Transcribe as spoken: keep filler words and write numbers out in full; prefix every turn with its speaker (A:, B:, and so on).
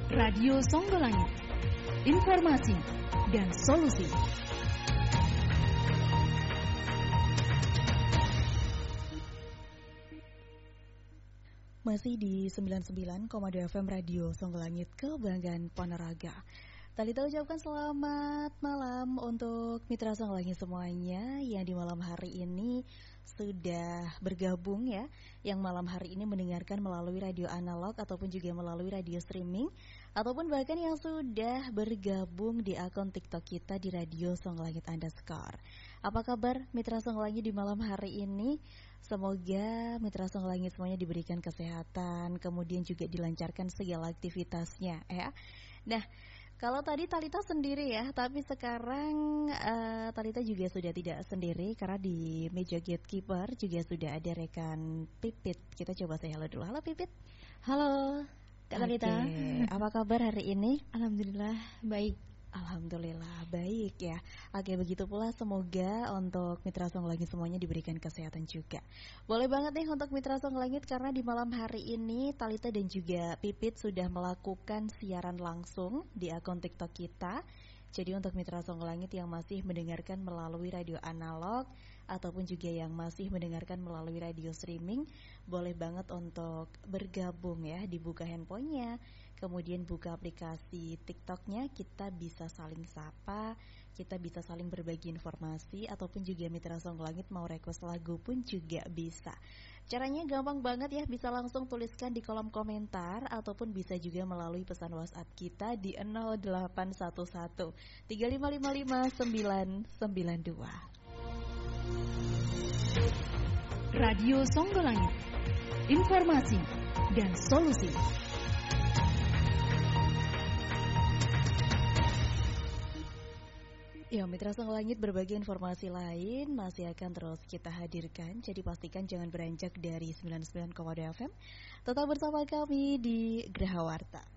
A: Radio Songgolangit, informasi dan solusi. Masih di sembilan puluh sembilan koma dua F M Radio Songgolangit, kebanggaan Ponorogo. Talita ucapkan selamat malam untuk mitra Songgolangit semuanya yang di malam hari ini sudah bergabung ya, yang malam hari ini mendengarkan melalui radio analog ataupun juga melalui radio streaming, ataupun bahkan yang sudah bergabung di akun TikTok kita di Radio Songgolangit underscore. Apa kabar mitra Songgolangit di malam hari ini? Semoga mitra Songgolangit semuanya diberikan kesehatan, kemudian juga dilancarkan segala aktivitasnya ya. Nah, kalau tadi Talita sendiri ya, tapi sekarang uh, Talita juga sudah tidak sendiri karena di meja gatekeeper juga sudah ada rekan Pipit. Kita coba say halo dulu. Halo Pipit.
B: Halo Kak Talita.
A: Oke, apa kabar hari ini?
B: Alhamdulillah baik.
A: Alhamdulillah baik ya. Oke, begitu pula semoga untuk mitra Songgolangit semuanya diberikan kesehatan juga. Boleh banget nih untuk mitra Songgolangit karena di malam hari ini Talita dan juga Pipit sudah melakukan siaran langsung di akun TikTok kita. Jadi untuk mitra Songgolangit yang masih mendengarkan melalui radio analog ataupun juga yang masih mendengarkan melalui radio streaming, boleh banget untuk bergabung ya, dibuka handphonenya, kemudian buka aplikasi TikToknya, kita bisa saling sapa, kita bisa saling berbagi informasi, ataupun juga mitra Songgolangit mau request lagu pun juga bisa. Caranya gampang banget ya, bisa langsung tuliskan di kolom komentar ataupun bisa juga melalui pesan WhatsApp kita di nol delapan satu satu tiga lima lima lima sembilan sembilan dua. Radio Songgolangit, informasi dan solusi. Ya, mitra Songgolangit, berbagai informasi lain masih akan terus kita hadirkan. Jadi pastikan jangan beranjak dari sembilan puluh sembilan koma dua F M. Tetap bersama kami di Graha Warta.